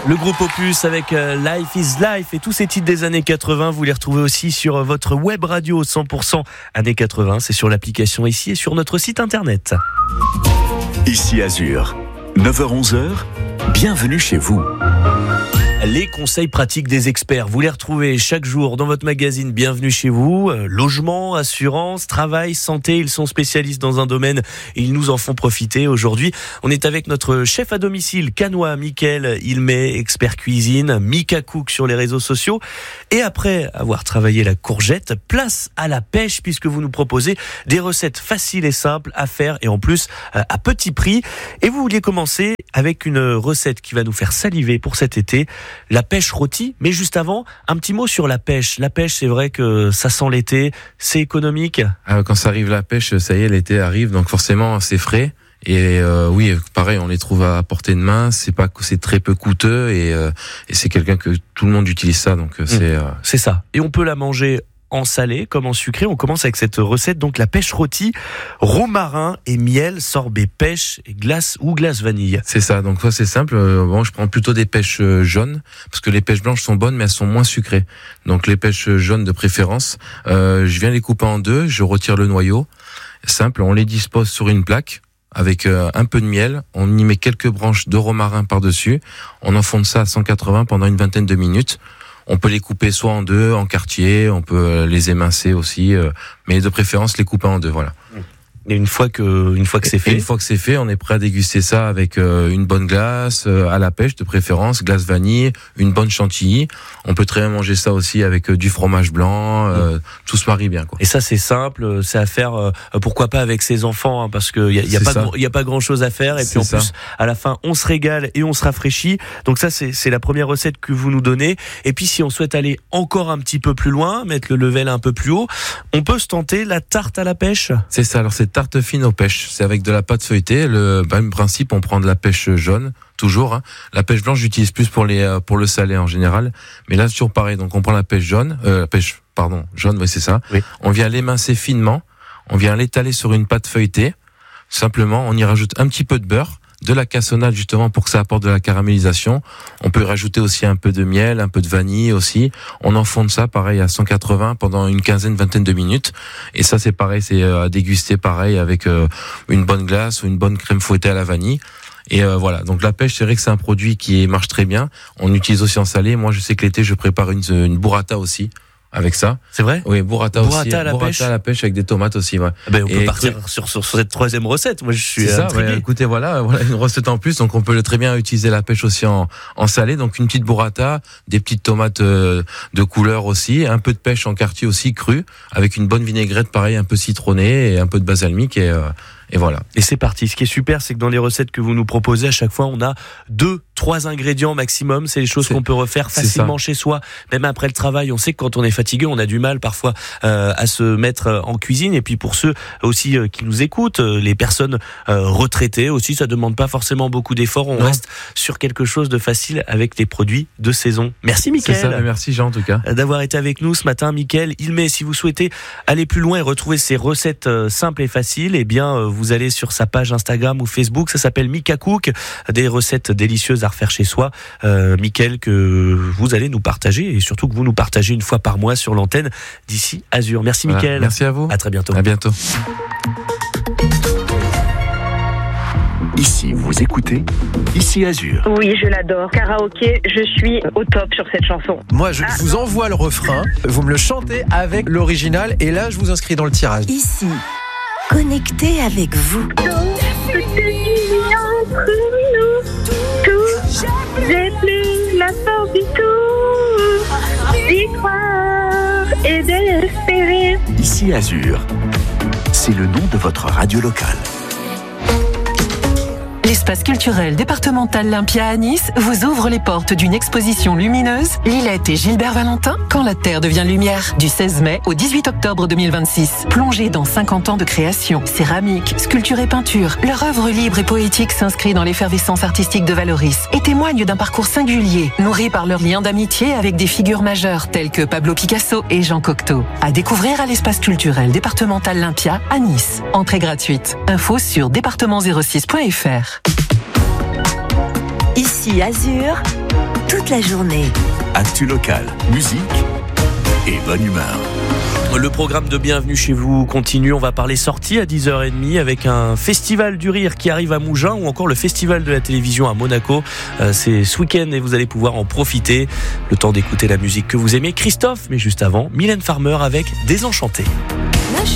Le groupe Opus avec Life is Life et tous ces titres des années 80, vous les retrouvez aussi sur votre web radio 100% années 80. C'est sur l'application ici et sur notre site internet. Ici Azur, 9h-11h, bienvenue chez vous. Les conseils pratiques des experts, vous les retrouvez chaque jour dans votre magazine Bienvenue chez vous. Logement, assurance, travail, santé, ils sont spécialistes dans un domaine et ils nous en font profiter. Aujourd'hui, on est avec notre chef à domicile canois, Mickaël Ilmet, expert cuisine, Mika Cook sur les réseaux sociaux. Et après avoir travaillé la courgette, place à la pêche puisque vous nous proposez des recettes faciles et simples à faire et en plus à petit prix. Et vous vouliez commencer avec une recette qui va nous faire saliver pour cet été. La pêche rôtie, mais juste avant, un petit mot sur la pêche. La pêche, c'est vrai que ça sent l'été, c'est économique. Quand ça arrive la pêche, ça y est, l'été arrive, donc forcément c'est frais. Et oui, pareil, on les trouve à portée de main. C'est très peu coûteux et c'est quelqu'un que tout le monde utilise ça, donc c'est ça. Et on peut la manger en salé comme en sucré. On commence avec cette recette, donc la pêche rôtie, romarin et miel, sorbet pêche et glace ou glace vanille. C'est ça, donc c'est simple. Je prends plutôt des pêches jaunes parce que les pêches blanches sont bonnes mais elles sont moins sucrées. Donc les pêches jaunes de préférence, je viens les couper en deux, je retire le noyau. Simple, on les dispose sur une plaque avec un peu de miel, on y met quelques branches de romarin par-dessus, on enfonce ça à 180 pendant une vingtaine de minutes. On peut les couper soit en deux, en quartier, on peut les émincer aussi, mais de préférence les couper en deux, voilà. Et une fois que c'est fait. Et une fois que c'est fait, on est prêt à déguster ça avec une bonne glace, à la pêche de préférence, glace vanille, une bonne chantilly. On peut très bien manger ça aussi avec du fromage blanc, tout se marie bien, quoi. Et ça c'est simple, c'est à faire pourquoi pas avec ses enfants, hein, parce que y a pas grand chose à faire et puis en plus à la fin on se régale et on se rafraîchit. Donc ça c'est la première recette que vous nous donnez. Et puis si on souhaite aller encore un petit peu plus loin, mettre le level un peu plus haut, on peut se tenter la tarte à la pêche. C'est ça, alors c'est tarte fine aux pêches, c'est avec de la pâte feuilletée. Le même principe, on prend de la pêche jaune, toujours. Hein. La pêche blanche, j'utilise plus pour le salé en général. Mais là, c'est toujours pareil. Donc, on prend la pêche jaune, jaune, oui, c'est ça. Oui. On vient l'émincer finement. On vient l'étaler sur une pâte feuilletée. Simplement, on y rajoute un petit peu de beurre, de la cassonade justement pour que ça apporte de la caramélisation. On peut rajouter aussi un peu de miel, un peu de vanille aussi. On enfonce ça pareil à 180 pendant une vingtaine de minutes. Et ça c'est pareil, c'est à déguster pareil avec une bonne glace ou une bonne crème fouettée à la vanille. Et voilà, donc la pêche, c'est vrai que c'est un produit qui marche très bien. On utilise aussi en salé. Moi je sais que l'été je prépare une burrata aussi. Avec ça. C'est vrai? Oui, burrata aussi. Burrata à la pêche avec des tomates aussi, ouais. On peut partir sur cette troisième recette. Moi, je suis intrigué. Ouais, écoutez, voilà une recette en plus. Donc, on peut très bien utiliser la pêche aussi en salé. Donc, une petite burrata, des petites tomates de couleur aussi, un peu de pêche en quartier aussi crue, avec une bonne vinaigrette, pareil, un peu citronnée et un peu de balsamique et voilà. Et c'est parti. Ce qui est super, c'est que dans les recettes que vous nous proposez, à chaque fois, on a 2-3 ingrédients maximum. C'est les choses qu'on peut refaire facilement chez soi. Même après le travail, on sait que quand on est fatigué, on a du mal parfois à se mettre en cuisine. Et puis pour ceux aussi qui nous écoutent, les personnes retraitées aussi, ça demande pas forcément beaucoup d'efforts. On reste sur quelque chose de facile avec les produits de saison. Merci Mickaël. C'est ça, merci Jean en tout cas. D'avoir été avec nous ce matin, Mickaël Ilmet. Si vous souhaitez aller plus loin et retrouver ces recettes simples et faciles, eh bien vous allez sur sa page Instagram ou Facebook, ça s'appelle Mika Cook, des recettes délicieuses à refaire chez soi. Mickaël, que vous allez nous partager et surtout que vous nous partagez une fois par mois sur l'antenne d'ici Azur. Merci Mickaël. Merci à vous. À très bientôt. À bientôt. Ici, vous écoutez Ici Azur. Oui, je l'adore. Karaoké, je suis au top sur cette chanson. Moi, je vous envoie le refrain, vous me le chantez avec l'original et là, je vous inscris dans le tirage. Ici, connecté avec vous. J'ai plus la force du tout d'y croire et d'espérer. Ici Azur, c'est le nom de votre radio locale. L'espace culturel départemental Lympia à Nice vous ouvre les portes d'une exposition lumineuse, Lilette et Gilbert Valentin, Quand la Terre devient lumière, du 16 mai au 18 octobre 2026. Plongez dans 50 ans de création, céramique, sculpture et peinture, leur œuvre libre et poétique s'inscrit dans l'effervescence artistique de Valoris et témoigne d'un parcours singulier, nourri par leur lien d'amitié avec des figures majeures telles que Pablo Picasso et Jean Cocteau. À découvrir à l'espace culturel départemental Lympia à Nice. Entrée gratuite. Info sur département06.fr. Ici Azur, toute la journée. Actu locale, musique et bonne humeur. Le programme de Bienvenue chez vous continue. On va parler sortie à 10h30 avec un festival du rire qui arrive à Mougins ou encore le festival de la télévision à Monaco. C'est ce week-end et vous allez pouvoir en profiter. Le temps d'écouter la musique que vous aimez. Christophe, mais juste avant, Mylène Farmer avec Désenchanté.